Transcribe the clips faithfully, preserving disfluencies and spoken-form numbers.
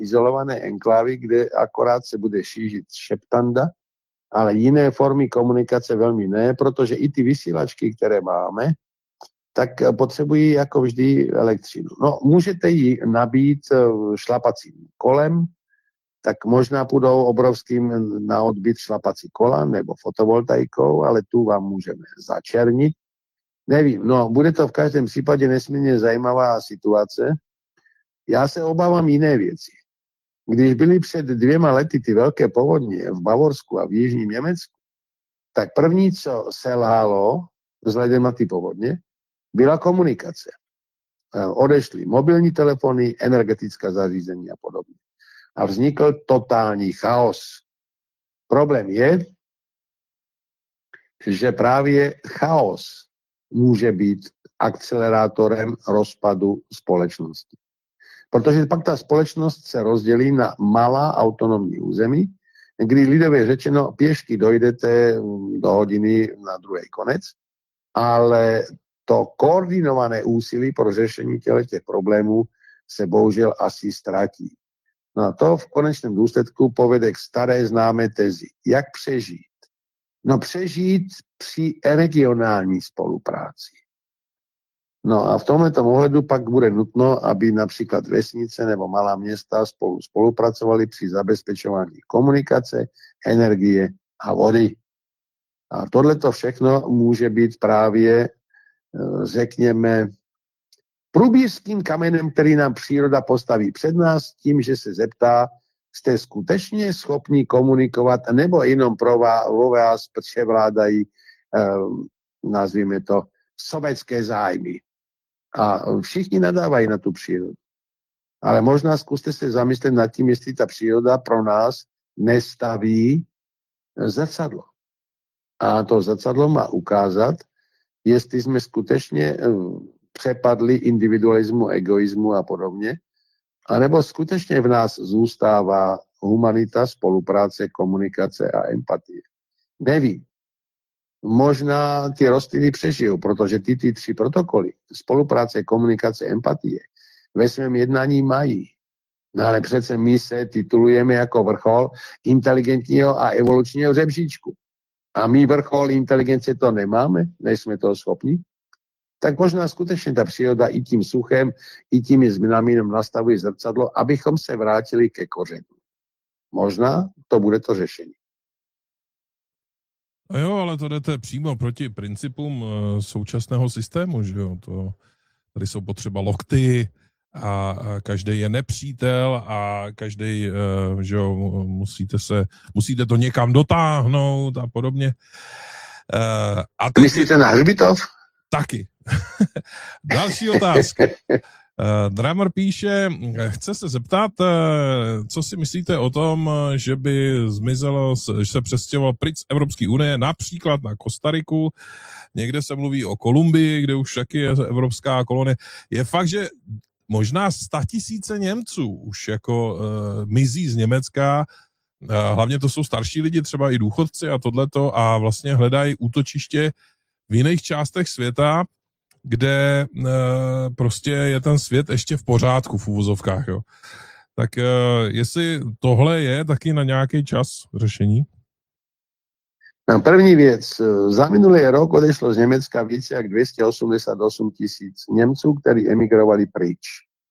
izolované enklávy, kde akorát se bude šířit šeptanda, ale jiné formy komunikace velmi ne, protože i ty vysílačky, které máme, tak potřebují jako vždy elektřinu. No, můžete ji nabít šlapacím kolem, tak možná půjdou obrovským na odbyt šlapací kola nebo fotovoltaikou, ale tu vám můžeme začernit. Nevím, no, bude to v každém případě nesmírně zajímavá situace. Já se obávám jiné věci. Když byly před dvěma lety ty velké povodně v Bavorsku a v jižním Německu, tak první, co selhalo vzhledem na ty povodně, byla komunikace. Odešly mobilní telefony, energetická zařízení a podobně. A vznikl totální chaos. Problém je, že právě chaos může být akcelerátorem rozpadu společnosti. Protože pak ta společnost se rozdělí na malá autonomní území, kdy lidově řečeno pěšky dojdete do hodiny na druhý konec, ale to koordinované úsilí pro řešení těch problémů se bohužel asi ztratí. No a to v konečném důsledku povede k staré známé tezi. Jak přežít? No přežít při regionální spolupráci. No a v tomto ohledu pak bude nutno, aby například vesnice nebo malá města spolu spolupracovaly při zabezpečování komunikace, energie a vody. A tohleto všechno může být právě, řekněme, průběžským kamenem, který nám příroda postaví před nás tím, že se zeptá, jste skutečně schopni komunikovat, nebo jenom pro vás převládají, eh, nazvíme to, sovětské zájmy. A všichni nadávají na tu přírodu. Ale možná zkuste se zamyslet nad tím, jestli ta příroda pro nás nestaví zrcadlo. A to zrcadlo má ukázat, jestli jsme skutečně přepadli individualismu, egoismu a podobně, anebo skutečně v nás zůstává humanita, spolupráce, komunikace a empatie. Nevím. Možná ty rostliny přežijou, protože ty, ty tři protokoly, spolupráce, komunikace, empatie, ve svém jednání mají. No ale přece my se titulujeme jako vrchol inteligentního a evolučního řebříčku. A my vrchol inteligence to nemáme, nejsme toho schopni. Tak možná skutečně ta příroda i tím suchem, i těmi změnami nám nastavuje zrcadlo, abychom se vrátili ke kořenu. Možná to bude to řešení. A jo, ale to jdete přímo proti principům uh, současného systému, že jo, to, tady jsou potřeba lokty a, a každý je nepřítel a každý, uh, že jo, musíte se, musíte to někam dotáhnout a podobně. Uh, a teď... Myslíte na hřbitov? Taky. Další otázka. Uh, Drammer píše, chce se zeptat, uh, co si myslíte o tom, že by zmizelo, že se přestěhoval pryč z Evropské unie, například na Kostariku, někde se mluví o Kolumbii, kde už taky je evropská kolonie. Je fakt, že možná statisíce Němců už jako uh, mizí z Německa, uh, hlavně to jsou starší lidi, třeba i důchodci a tohleto, a vlastně hledají útočiště v jiných částech světa, kde e, prostě je ten svět ještě v pořádku v úvozovkách, jo. Tak e, jestli tohle je taky na nějaký čas řešení? No, první věc. Za minulý rok odešlo z Německa více jak dvě stě osmdesát osm tisíc Němců, kteří emigrovali pryč.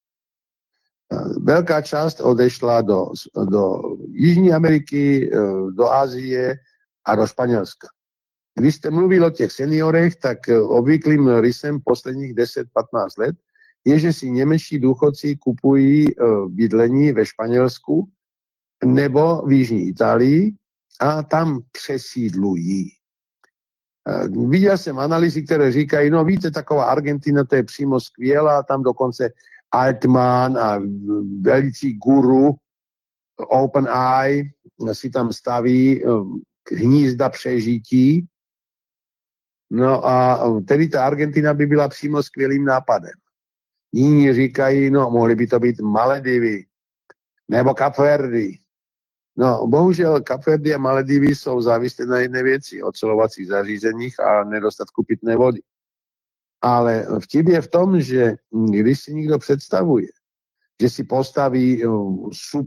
Velká část odešla do, do Jižní Ameriky, do Asie a do Španělska. Když jste mluvil o těch seniorech, tak obvyklým rysem posledních deset patnáct let je, že si němečtí důchodci kupují bydlení ve Španělsku nebo v Jižní Itálii a tam přesídlují. Viděl jsem analýzy, které říkají, no víte, taková Argentina, to je přímo skvělá, tam dokonce Altman a velicí guru OpenAI si tam staví hnízda přežití. No a tedy ta Argentina by byla přímo skvělým nápadem. Jiní říkají, no mohly by to být Maledivy nebo Kapverdy. No bohužel Kapverdy a Maledivy jsou závislé na jedné věci, ocelovacích zařízeních a nedostatku pitné vody. Ale vtip je v tom, že když si někdo představuje, že si postaví